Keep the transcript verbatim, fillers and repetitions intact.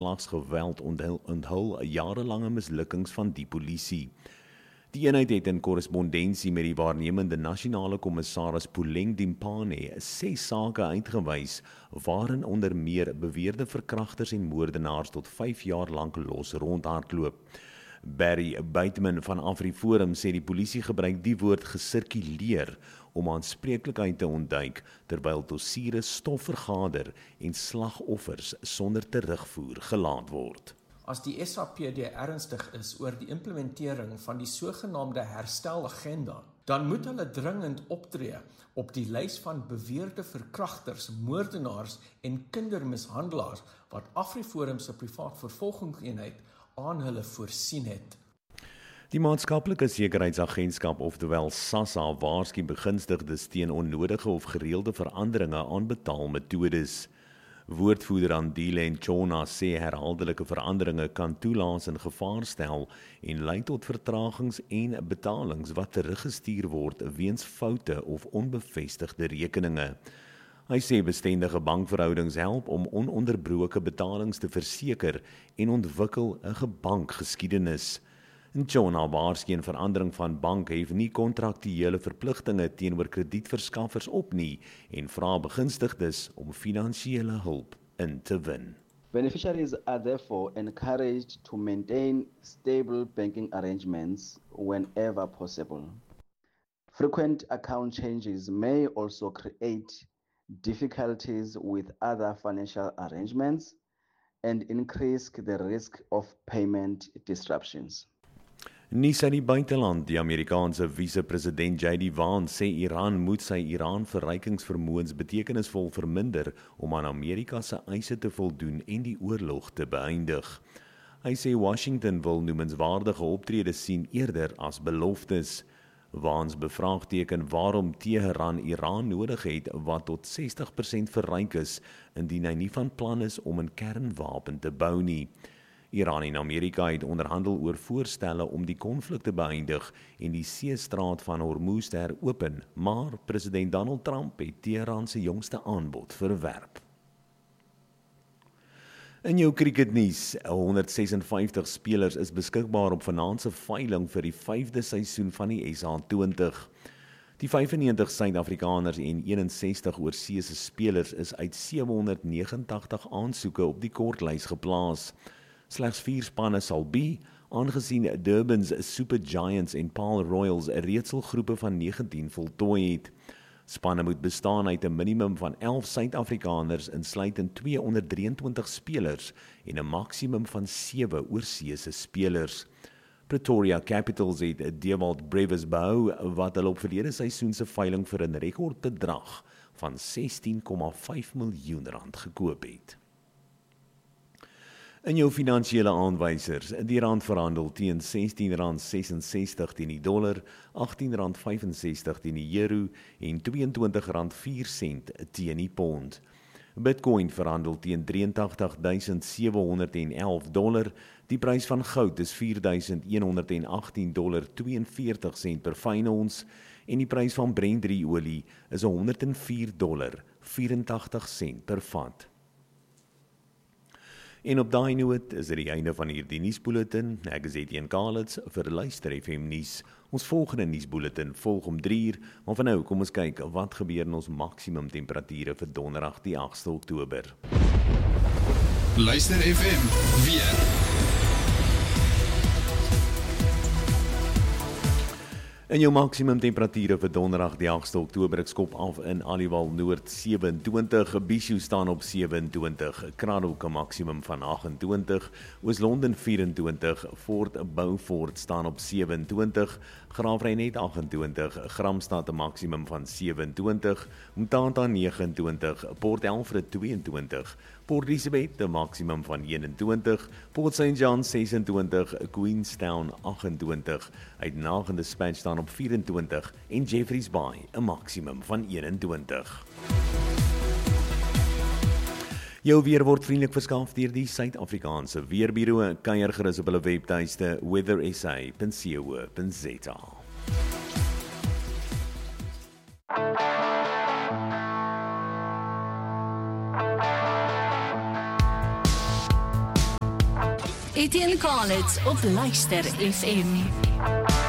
geweld onthul, onthul jarelange mislukkings van die polisie. Die eenheid het in korrespondensie met die waarnemende nasionale kommissaris Puleng Dimpane ses sake uitgewys waarin onder meer beweerde verkragters en moordenaars tot vyf jaar lank los rondhardloop. Barry Bateman van AfriForum sê die polisie gebruik die woord gesirkuleer om aanspreeklikheid te ontduik terwyl dossiere stof vergader en slagoffers sonder terugvoer gelaat word. As die S A P D ernstig is oor die implementering van die sogenaamde herstelagenda, dan moet hulle dringend optree op die lys van beweerde verkragters, moordenaars en kindermishandelaars wat AfriForum se privaat vervolgingseenheid aan hulle voorsien het. Die maatskaplike sekuriteitsagentskap, oftewel SASSA, waarsku begunstigdes teen onnodige of gereelde veranderinge aan betaalmetodes. Woordvoerder Andile Nchona sê herhaaldelike veranderinge kan toelaas in gevaar stel en lei tot vertragings en betalings wat teruggestuur word weens foute of onbevestigde rekeninge. Hy sê bestendige bankverhoudings help om ononderbroke betalings te verseker en ontwikkel 'n gebankgeskiedenis. Nchona waarsku 'n verandering van bank het nie kontraktuele verpligtinge teenoor kredietverskaffers op nie en vra begunstigdes om finansiële hulp in te win. Beneficiaries are therefore encouraged to maintain stable banking arrangements whenever possible. Frequent account changes may also create difficulties with other financial arrangements and increase the risk of payment disruptions. Nuus uit die buiteland. Die Amerikaanse vice-president J D Vance sê Iran moet sy Iran-verrykingsvermoëns betekenisvol verminder om aan Amerika se eise te voldoen en die oorlog te beëindig. Hy sê Washington wil noemenswaardige optredes sien eerder as beloftes. Vance bevraagteken waarom Teheran Iran nodig het wat tot sestig persent verryk is indien hy nie van plan is om 'n kernwapen te bou nie. Iran en Amerika het onderhandel oor voorstelle om die konflik te beëindig en die seestraat van Hormuz te heropen, maar president Donald Trump het Teheran se jongste aanbod verwerp. In jou cricketnuus, honderdsesenvyftig spelers is beskikbaar op vanaand se veiling vir die vyfde seisoen van die S A twintig. Die vyfennegentig Suid-Afrikaners en eenensestig oorseese spelers is uit sewehonderdnegenentagtig aansoeke op die kortlys geplaas. Slegs vier spanne sal be, aangesien Durban's Super Giants en Paarl Royals 'n reetselgroepe van negentien voltooi het. Spanne moet bestaan uit 'n minimum van elf Suid-Afrikaners insluitend twee onder drieëntwintig spelers en 'n maksimum van sewe oorseese spelers. Pretoria Capitals het Dewald Brevis behou wat hulle op verlede seisoen se veiling vir 'n rekordbedrag van sestien komma vyf miljoen rand gekoop het. In jou finansiële aanwysers, die rand verhandel teen sestien rand sesensestig teen die dollar, agttien rand vyfensestig teen die euro en tweeëntwintig rand vier sent teen die pond. Bitcoin verhandel teen drieëntagtig duisend sewehonderdelf dollar, die prys van goud is vier duisend honderdagtien dollar tweeënveertig sent per fyn ons en die prys van Brent olie is honderdvier dollar vyerentagtig sent per vat. En op daai noot is dit die einde van hierdie nuusbulletin. Ek is Etienne Kalitz vir Luister F M nuus. Ons volgende nuusbulletin volg om drie uur, maar vir nou kom ons kyk wat gebeur in ons maksimum temperature vir donderdag die agste Oktober. Luister F M weer. In jou maksimum temperature vir donderdag die agste Oktober, ek skop af in Aliwal Noord sewenentwintig, Bishu staan op sewenentwintig, Kraddock 'n maksimum van agt en twintig, Oos-London vyf-en-twintig, Fort Beaufort staan op sewenentwintig, Graafrenet agt en twintig, Gramstad 'n maksimum van sewenentwintig, Mthatha nege en twintig, Port Elfrid twee en twintig, Port Elizabeth 'n maksimum van een en twintig, Port Saint John ses en twintig, Queenstown agt en twintig, Uitenhage en Dispatch staan op vyf-en-twintig en Jeffreys Bay 'n maksimum van een-en-twintig. Jou weer word vriendelik verskaf deur die Suid-Afrikaanse Weerbureau. Kuier gerus op hulle webtuiste weather s a punt co punt z a. Etienne Kalitz op Luister F M.